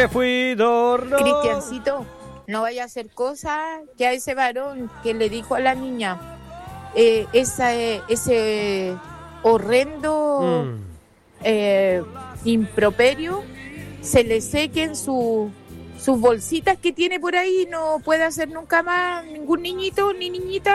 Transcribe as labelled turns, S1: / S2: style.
S1: Fui dorno.
S2: Cristiancito, no vaya a hacer cosas que a ese varón que le dijo a la niña ese horrendo improperio se le sequen sus bolsitas que tiene por ahí, no puede hacer nunca más ningún niñito ni niñita